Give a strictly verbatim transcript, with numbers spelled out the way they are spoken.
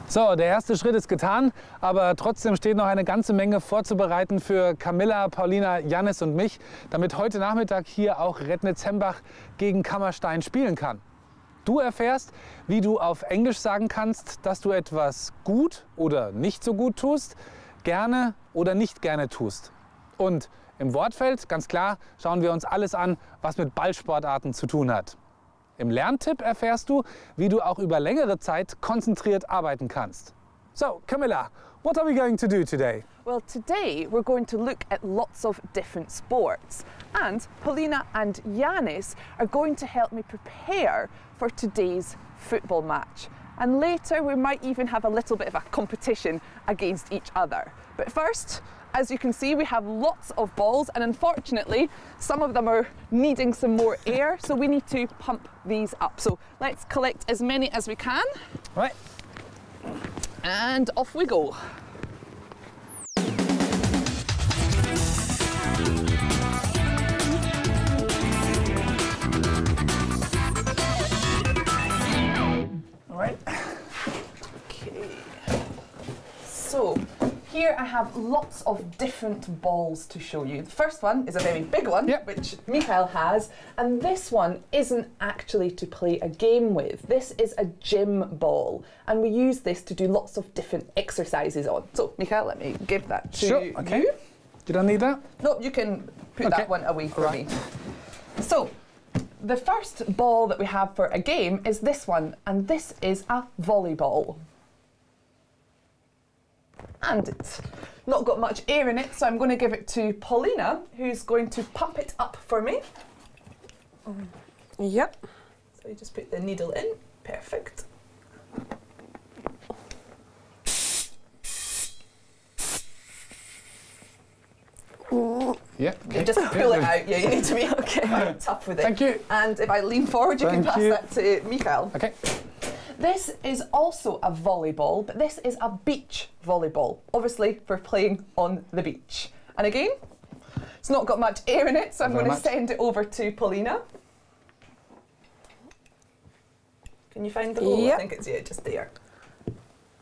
So, der erste Schritt ist getan, aber trotzdem steht noch eine ganze Menge vorzubereiten für Camilla, Paulina, Jannis und mich, damit heute Nachmittag hier auch Rednitz-Hembach gegen Kammerstein spielen kann. Du erfährst, wie du auf Englisch sagen kannst, dass du etwas gut oder nicht so gut tust, gerne oder nicht gerne tust. Und im Wortfeld, ganz klar, schauen wir uns alles an, was mit Ballsportarten zu tun hat. Im Lerntipp erfährst du, wie du auch über längere Zeit konzentriert arbeiten kannst. So, Camilla, what are we going to do today? Well, today we're going to look at lots of different sports. And Paulina and Jannis are going to help me prepare for today's football match. And later we might even have a little bit of a competition against each other. But first, as you can see, we have lots of balls, and unfortunately some of them are needing some more air, so we need to pump these up. So let's collect as many as we can. Right. And off we go. All right. Okay. So here I have lots of different balls to show you. The first one is a very big one, yep. which Mikael has, and this one isn't actually to play a game with. This is a gym ball, and we use this to do lots of different exercises on. So Mikael, let me give that to sure, okay. you. You don't need that? No, you can put okay. that one away for right. me. So the first ball that we have for a game is this one, and this is a volleyball. And it's not got much air in it, so I'm going to give it to Paulina, who's going to pump it up for me. Um, yep. So you just put the needle in. Perfect. Yeah. Okay. You just pull it out. Yeah, you need to be okay. tough with it. Thank you. And if I lean forward, you Thank can pass you. that to Mikael. Okay. This is also a volleyball, but this is a beach volleyball, obviously for playing on the beach. And again, it's not got much air in it, so I'm going to send it over to Paulina. Can you find the hole? Yep. I think it's yeah, just there.